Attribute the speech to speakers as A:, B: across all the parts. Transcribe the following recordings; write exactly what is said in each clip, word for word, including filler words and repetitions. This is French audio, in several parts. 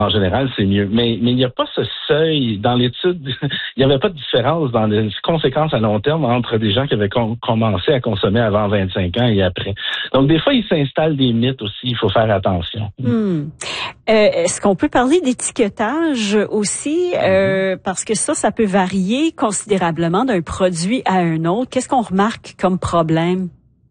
A: En général, c'est mieux. Mais mais il n'y a pas ce seuil dans l'étude. Il n'y avait pas de différence dans les conséquences à long terme entre des gens qui avaient com- commencé à consommer avant vingt-cinq ans et après. Donc, des fois, il s'installe des mythes aussi. Il faut faire attention.
B: Hmm. Euh, est-ce qu'on peut parler d'étiquetage aussi? Euh, parce que ça, ça peut varier considérablement d'un produit à un autre. Qu'est-ce qu'on remarque comme problème?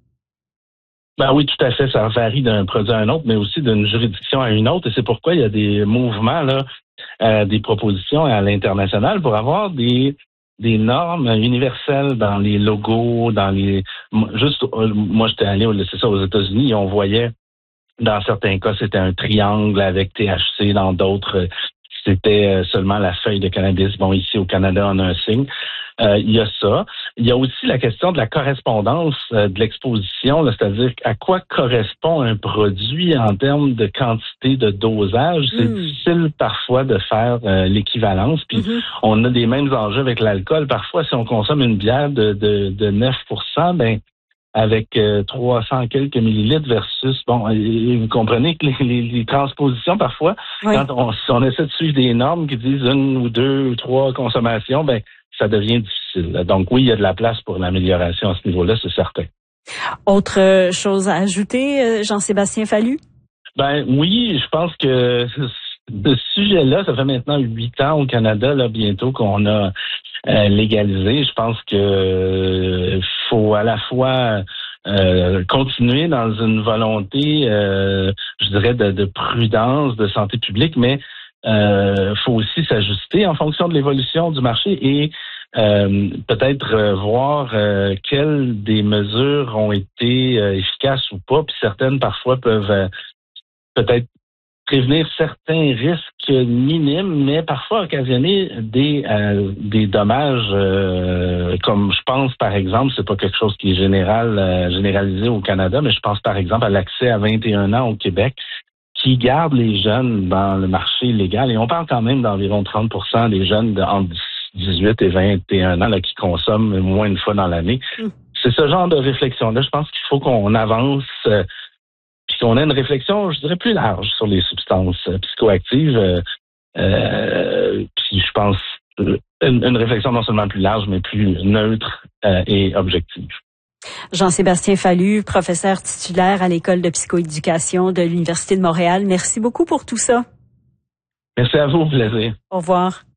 A: Ben oui, tout à fait. Ça varie d'un produit à un autre, mais aussi d'une juridiction à une autre. Et c'est pourquoi il y a des mouvements, là, euh, des propositions à l'international pour avoir des des normes universelles dans les logos, dans les juste moi j'étais allé c'est ça aux États-Unis et on voyait dans certains cas c'était un triangle avec T H C, dans d'autres c'était seulement la feuille de cannabis. Bon, ici au Canada on a un signe. Euh, il y a ça. Il y a aussi la question de la correspondance euh, de l'exposition, là, c'est-à-dire à quoi correspond un produit en termes de quantité, de dosage. C'est
B: Mm.
A: difficile parfois de faire euh, l'équivalence. Puis mm-hmm. on a des mêmes enjeux avec l'alcool. Parfois, si on consomme une bière de, de, de neuf pour cent, ben avec euh, trois cents quelques millilitres versus, bon, et, et vous comprenez que les, les, les transpositions, parfois, oui. quand on, si on essaie de suivre des normes qui disent une ou deux ou trois consommations, ben ça devient difficile. Donc oui, il y a de la place pour l'amélioration à ce niveau-là, c'est certain.
B: Autre chose à ajouter, Jean-Sébastien Fallu?
A: Ben oui, je pense que ce sujet-là, ça fait maintenant huit ans au Canada, là, bientôt qu'on a euh, légalisé. Je pense que euh, faut à la fois euh, continuer dans une volonté, euh, je dirais, de, de prudence, de santé publique, mais euh, faut aussi s'ajuster en fonction de l'évolution du marché et euh, peut-être euh, voir euh, quelles des mesures ont été euh, efficaces ou pas, puis certaines parfois peuvent euh, peut-être prévenir certains risques minimes, mais parfois occasionner des euh, des dommages, euh, comme je pense par exemple, c'est pas quelque chose qui est général euh, généralisé au Canada, mais je pense par exemple à l'accès à vingt et un ans au Québec, qui garde les jeunes dans le marché illégal. Et on parle quand même d'environ trente pour cent des jeunes de, entre dix-huit et vingt et un ans là, qui consomment moins une fois dans l'année. Mm. C'est ce genre de réflexion-là. Je pense qu'il faut qu'on avance euh, puis qu'on ait une réflexion, je dirais, plus large sur les substances euh, psychoactives. Euh, euh, puis je pense une, une réflexion non seulement plus large, mais plus neutre euh, et objective.
B: Jean-Sébastien Fallu, professeur titulaire à l'École de psychoéducation de l'Université de Montréal. Merci beaucoup pour tout ça.
A: Merci à vous, plaisir.
B: Au revoir.